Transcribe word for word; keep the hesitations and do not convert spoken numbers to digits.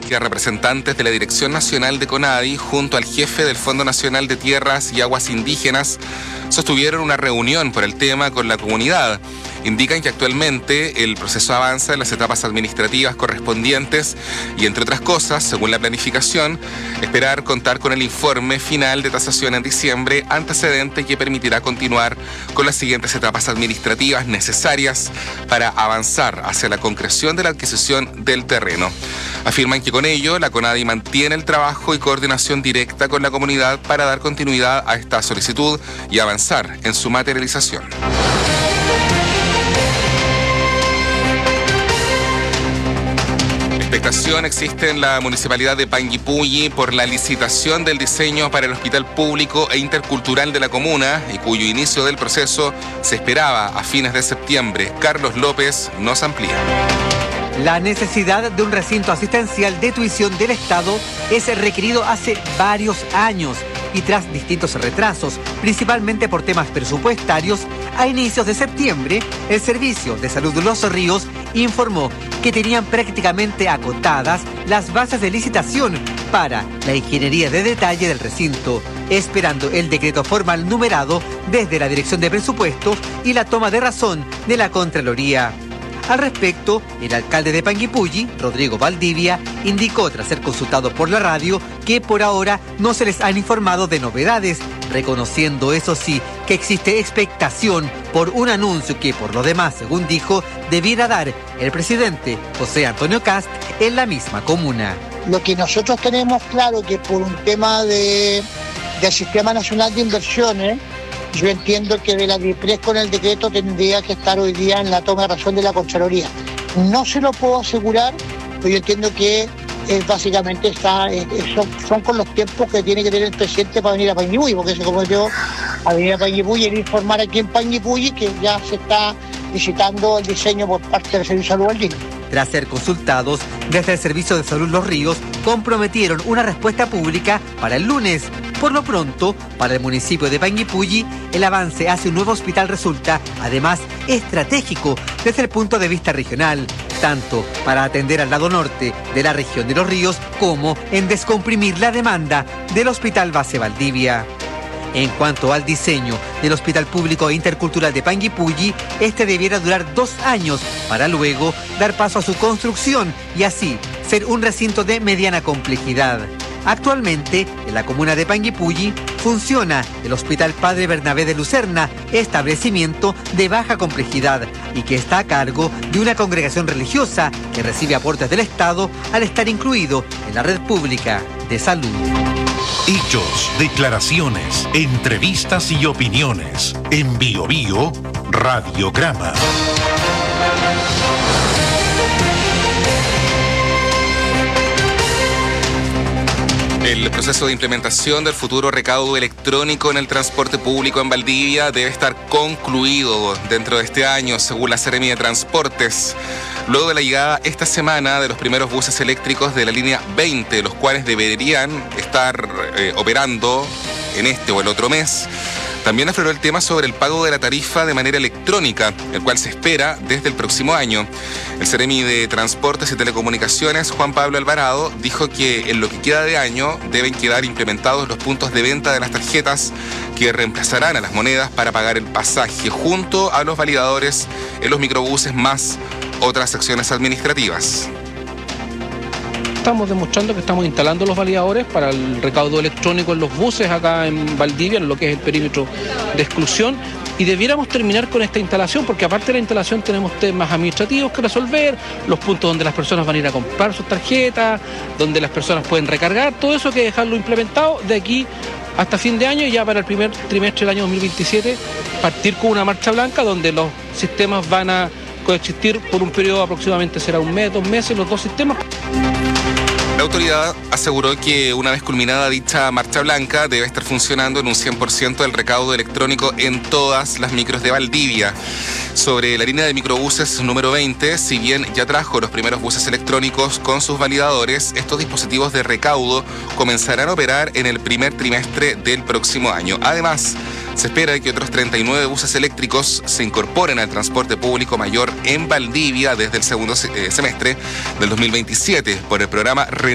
Representantes de la Dirección Nacional de CONADI junto al jefe del Fondo Nacional de Tierras y Aguas Indígenas sostuvieron una reunión por el tema con la comunidad. Indican que actualmente el proceso avanza en las etapas administrativas correspondientes y, entre otras cosas, según la planificación, esperar contar con el informe final de tasación en diciembre, antecedente que permitirá continuar con las siguientes etapas administrativas necesarias para avanzar hacia la concreción de la adquisición del terreno. Afirman que con ello la CONADI mantiene el trabajo y coordinación directa con la comunidad para dar continuidad a esta solicitud y avanzar en su materialización. Expectación existe en la municipalidad de Panguipulli por la licitación del diseño para el hospital público e intercultural de la comuna y cuyo inicio del proceso se esperaba a fines de septiembre. Carlos López nos amplía. La necesidad de un recinto asistencial de tuición del Estado es requerido hace varios años y tras distintos retrasos, principalmente por temas presupuestarios, a inicios de septiembre, el Servicio de Salud de Los Ríos informó que tenían prácticamente acotadas las bases de licitación para la ingeniería de detalle del recinto, esperando el decreto formal numerado desde la Dirección de Presupuestos y la toma de razón de la Contraloría. Al respecto, el alcalde de Panguipulli, Rodrigo Valdivia, indicó tras ser consultado por la radio que por ahora no se les han informado de novedades, reconociendo eso sí que existe expectación por un anuncio que por lo demás, según dijo, debiera dar el presidente José Antonio Kast en la misma comuna. Lo que nosotros tenemos claro que por un tema de, del Sistema Nacional de Inversiones, yo entiendo que de la DIPRES con el decreto tendría que estar hoy día en la toma de razón de la Contraloría. No se lo puedo asegurar, pero yo entiendo que es básicamente está, es, son, son con los tiempos que tiene que tener el presidente para venir a Panguipulli, porque se cometió a venir a Panguipulli y informar aquí en Panguipulli que ya se está licitando el diseño por parte del Servicio de Salud Andino. Tras ser consultados, desde el Servicio de Salud Los Ríos comprometieron una respuesta pública para el lunes. Por lo pronto, para el municipio de Panguipulli, el avance hacia un nuevo hospital resulta, además, estratégico desde el punto de vista regional, tanto para atender al lado norte de la región de Los Ríos como en descomprimir la demanda del Hospital Base Valdivia. En cuanto al diseño del Hospital Público e Intercultural de Panguipulli, este debiera durar dos años para luego dar paso a su construcción y así ser un recinto de mediana complejidad. Actualmente, en la comuna de Panguipulli, funciona el Hospital Padre Bernabé de Lucerna, establecimiento de baja complejidad y que está a cargo de una congregación religiosa que recibe aportes del Estado al estar incluido en la red pública de salud. Hechos, declaraciones, entrevistas y opiniones. En Bio Bio, Radiograma. El proceso de implementación del futuro recaudo electrónico en el transporte público en Valdivia debe estar concluido dentro de este año, según la Seremi de Transportes. Luego de la llegada esta semana de los primeros buses eléctricos de la línea veinte, los cuales deberían estar eh, operando en este o el otro mes. También afloró el tema sobre el pago de la tarifa de manera electrónica, el cual se espera desde el próximo año. El Seremi de Transportes y Telecomunicaciones, Juan Pablo Alvarado, dijo que en lo que queda de año deben quedar implementados los puntos de venta de las tarjetas que reemplazarán a las monedas para pagar el pasaje, junto a los validadores en los microbuses más otras secciones administrativas. Estamos demostrando que estamos instalando los validadores para el recaudo electrónico en los buses acá en Valdivia, en lo que es el perímetro de exclusión, y debiéramos terminar con esta instalación, porque aparte de la instalación tenemos temas administrativos que resolver, los puntos donde las personas van a ir a comprar sus tarjetas, donde las personas pueden recargar, todo eso hay que dejarlo implementado de aquí hasta fin de año, y ya para el primer trimestre del año dos mil veintisiete partir con una marcha blanca donde los sistemas van a coexistir por un periodo aproximadamente será un mes, dos meses, los dos sistemas. La autoridad aseguró que una vez culminada dicha marcha blanca debe estar funcionando en un cien por ciento del recaudo electrónico en todas las micros de Valdivia. Sobre la línea de microbuses número veinte, si bien ya trajo los primeros buses electrónicos con sus validadores, estos dispositivos de recaudo comenzarán a operar en el primer trimestre del próximo año. Además, se espera que otros treinta y nueve buses eléctricos se incorporen al transporte público mayor en Valdivia desde el segundo semestre del dos mil veintisiete por el programa